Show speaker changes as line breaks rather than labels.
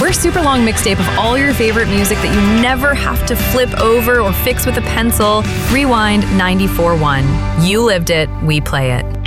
your super long mixtape of all your favorite music that you never have to flip over or fix with a pencil. Rewind 94.1. You lived it, we play it.